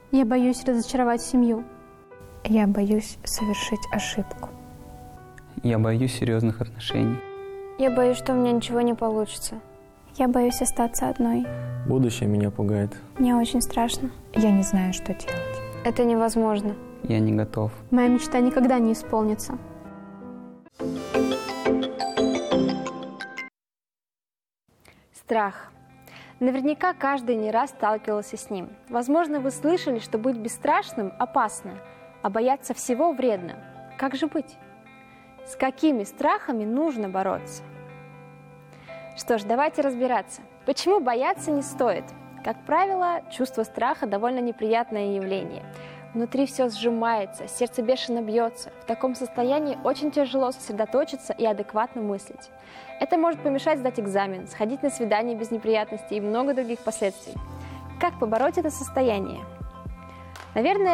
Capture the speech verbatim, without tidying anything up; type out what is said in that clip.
Я боюсь разочаровать семью. Я боюсь совершить ошибку. Я боюсь серьезных отношений. Я боюсь, что у меня ничего не получится. Я боюсь остаться одной. Будущее меня пугает. Мне очень страшно. Я не знаю, что делать. Это невозможно. Я не готов. Моя мечта никогда не исполнится. Страх. Наверняка каждый не раз сталкивался с ним. Возможно, вы слышали, что быть бесстрашным опасно, а бояться всего вредно. Как же быть? С какими страхами нужно бороться? Что ж, давайте разбираться. Почему бояться не стоит? Как правило, чувство страха довольно неприятное явление. Внутри все сжимается, сердце бешено бьется. В таком состоянии очень тяжело сосредоточиться и адекватно мыслить. Это может помешать сдать экзамен, сходить на свидание без неприятностей и много других последствий. Как побороть это состояние? Наверное,